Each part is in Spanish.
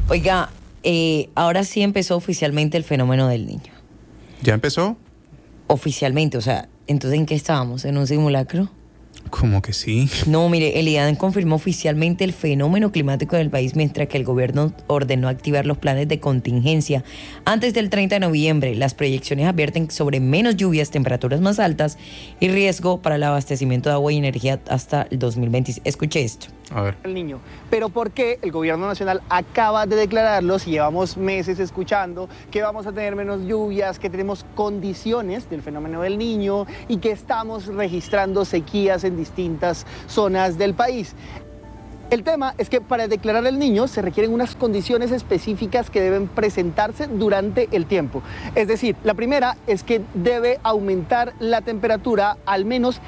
Oiga, ahora sí empezó oficialmente el fenómeno del niño. ¿Ya empezó? Oficialmente, o sea, entonces ¿en qué estábamos? ¿En un simulacro? ¿Cómo que sí? No, mire, el IDAN confirmó oficialmente el fenómeno climático del país, mientras que el gobierno ordenó activar los planes de contingencia antes del 30 de noviembre. Las proyecciones advierten sobre menos lluvias, temperaturas más altas y riesgo para el abastecimiento de agua y energía hasta el 2026. Escuche esto. A ver. El niño. Pero ¿por qué el gobierno nacional acaba de declararlo si llevamos meses escuchando que vamos a tener menos lluvias, que tenemos condiciones del fenómeno del niño y que estamos registrando sequías en distintas zonas del país? El tema es que para declarar el niño se requieren unas condiciones específicas que deben presentarse durante el tiempo. Es decir, la primera es que debe aumentar la temperatura al menos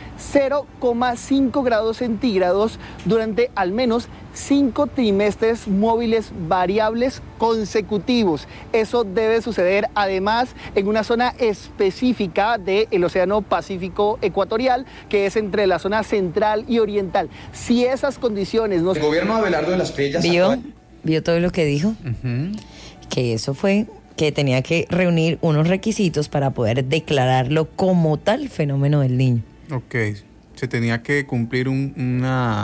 0,5 grados centígrados durante al menos 5 trimestres móviles variables consecutivos. Eso debe suceder además en una zona específica del Océano Pacífico Ecuatorial, que es entre la zona central y oriental. Si esas condiciones no... El gobierno de Abelardo de las Prellas... ¿Vio todo lo que dijo? Que eso fue que tenía que reunir unos requisitos para poder declararlo como tal fenómeno del niño. Ok, se tenía que cumplir un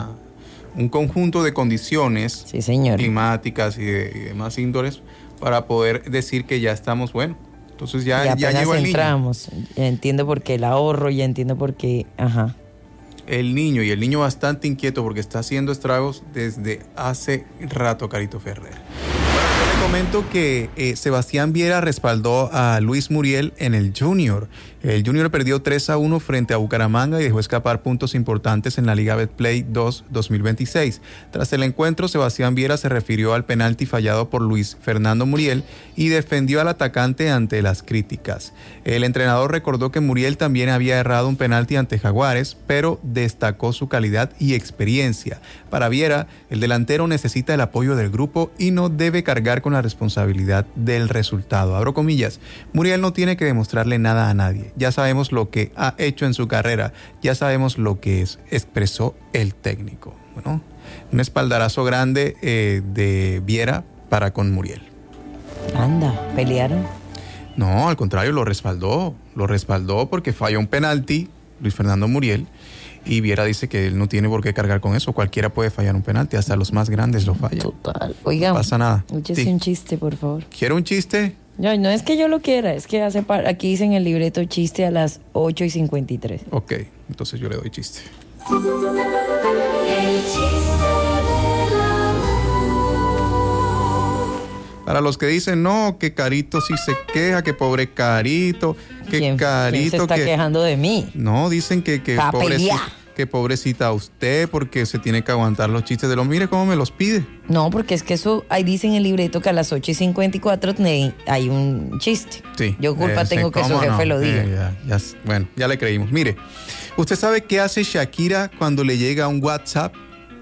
conjunto de condiciones, sí, señor, climáticas y demás índoles para poder decir que ya estamos, bueno, entonces ya llegó el entramos, niño. Ya entiendo por qué el ahorro, ya entiendo por qué, ajá. El niño bastante inquieto porque está haciendo estragos desde hace rato, Carito Ferrer. Bueno, yo le comento que Sebastián Viera respaldó a Luis Muriel en el Junior. El Junior perdió 3-1 frente a Bucaramanga y dejó escapar puntos importantes en la Liga Betplay 2 2026. Tras el encuentro, Sebastián Viera se refirió al penalti fallado por Luis Fernando Muriel y defendió al atacante ante las críticas. El entrenador recordó que Muriel también había errado un penalti ante Jaguares, pero destacó su calidad y experiencia. Para Viera, el delantero necesita el apoyo del grupo y no debe cargar con la responsabilidad del resultado. Abro comillas, Muriel no tiene que demostrarle nada a nadie. Ya sabemos lo que ha hecho en su carrera, ya sabemos lo que es, expresó el técnico. Bueno, un espaldarazo grande de Viera para con Muriel. Anda, ¿pelearon? No, al contrario, lo respaldó porque falló un penalti, Luis Fernando Muriel, y Viera dice que él no tiene por qué cargar con eso, cualquiera puede fallar un penalti, hasta los más grandes lo fallan. Total. Oiga, no pasa nada. Échese sí. Un chiste, por favor. ¿Quiere un chiste? No es que yo lo quiera, es que aquí dice en el libreto chiste a las 8:53. Ok, entonces yo le doy chiste. Para los que dicen, no, que Carito sí se queja, que pobre Carito, que Carito... ¿Quién se está quejando de mí? No, dicen que pobrecita usted, porque se tiene que aguantar los chistes de los... Mire cómo me los pide. No, porque es que eso, ahí dice en el libreto que a las 8:54 hay un chiste. Sí. Yo culpa tengo que su jefe lo diga. Bueno, ya le creímos. Mire, ¿usted sabe qué hace Shakira cuando le llega un WhatsApp?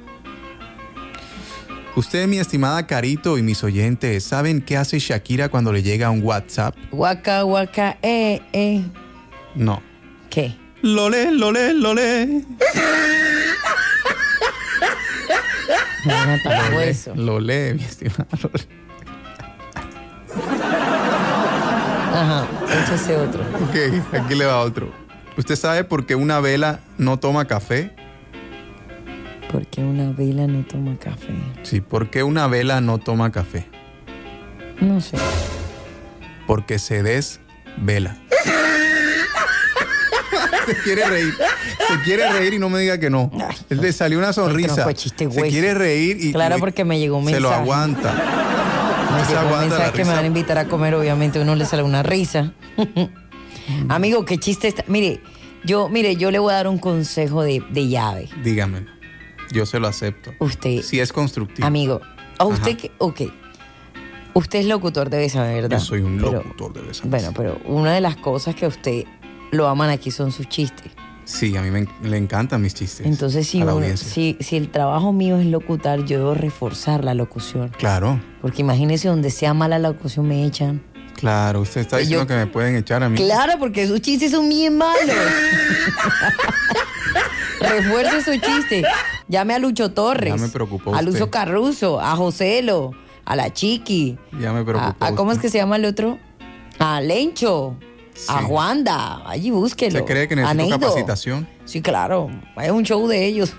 Usted, mi estimada Carito y mis oyentes, ¿saben qué hace Shakira cuando le llega un WhatsApp? Waka, waka, No. ¿Qué? Lolé, lolé, lolé. Lolé, mi estimada. Ajá, échese otro. Ok, aquí le va otro. ¿Usted sabe por qué una vela no toma café? ¿Por qué una vela no toma café? Sí, ¿por qué una vela no toma café? No sé. Porque se desvela. Se quiere reír y no me diga que no. Él le salió una sonrisa. No fue chiste, se quiere reír y... Claro, porque me llegó un mensaje. Se lo aguanta. Me llegó un mensaje que me van a invitar a comer, obviamente uno le sale una risa. Amigo, qué chiste está. Mire, yo le voy a dar un consejo de llave. Dígame. Yo se lo acepto. Usted. Si es constructivo. Amigo, a usted que... Ok. Usted es locutor, debe saber, ¿verdad? Yo soy un locutor, debe saber. Bueno, pero una de las cosas que a usted lo aman aquí son sus chistes. Sí, a mí le encantan mis chistes. Entonces, si el trabajo mío es locutar, yo debo reforzar la locución. Claro. Porque imagínese, donde sea mala la locución me echan. Claro, usted está diciendo que me pueden echar a mí. Claro, porque sus chistes son bien malos. Refuerce su chiste. Llame a Lucho Torres. Ya me preocupó a usted. Luzo Carruso, a Joselo, a la Chiqui. Ya me preocupó. ¿Cómo es que se llama el otro? A Lencho. Sí. A Juanda. Allí búsquelo. ¿Usted cree que necesito capacitación? Sí, claro. Es un show de ellos.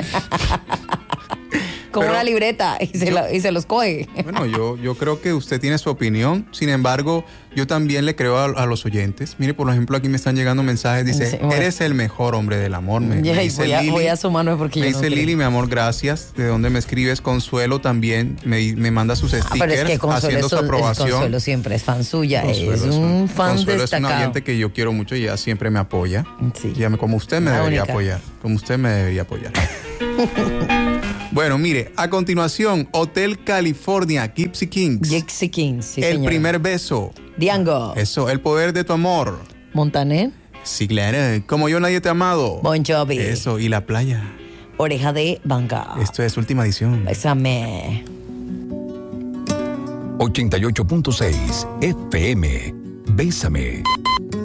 Como una libreta y se los coge. Bueno, yo creo que usted tiene su opinión. Sin embargo, yo también le creo a los oyentes. Mire, por ejemplo, aquí me están llegando mensajes. Dice, sí, bueno. Eres el mejor hombre del amor. Me dice Lili. Voy a sumarme porque me yo no dice creo. Lili, mi amor, gracias. ¿De dónde me escribes? Consuelo también me manda sus stickers Pero es que haciendo su aprobación. Consuelo siempre es fan suya. Consuelo es un fan Consuelo destacado. es un oyente que yo quiero mucho y ella siempre me apoya. Sí. Como usted me La debería única. apoyar. Como usted me debería apoyar. Bueno, mire, a continuación, Hotel California, Gypsy Kings. Gypsy Kings, sí, El señora. primer beso. Diango. Eso, el poder de tu amor. Montaner. Sí, claro. Como yo nadie te ha amado. Bon Jovi. Eso, y la playa. Oreja de Banga. Esto es última edición. Bésame. 88.6 FM. Bésame.